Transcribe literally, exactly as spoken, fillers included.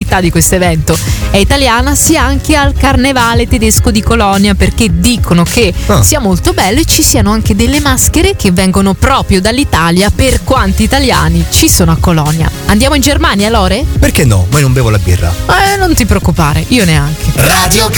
specialità di questo evento è italiana, sia anche al Carnevale tedesco di Colonia, perché dicono che Ah. sia molto bello e ci siano anche delle maschere che vengono proprio dall'Italia, per quanti italiani ci sono a Colonia. Andiamo in Germania, Lore? Perché no? Ma io non bevo la birra. Eh, non ti preoccupare, io neanche. Radio